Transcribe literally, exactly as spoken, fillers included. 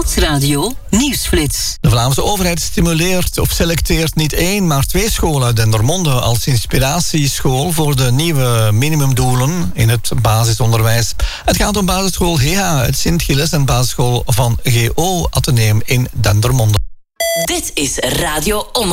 Nieuwsradio Nieuwsflits. De Vlaamse overheid stimuleert of selecteert niet één, maar twee scholen uit Dendermonde als inspiratieschool voor de nieuwe minimumdoelen in het basisonderwijs. Het gaat om basisschool G H uit Sint-Gilles en basisschool van G O Atheneum in Dendermonde. Dit is Radio Omroep.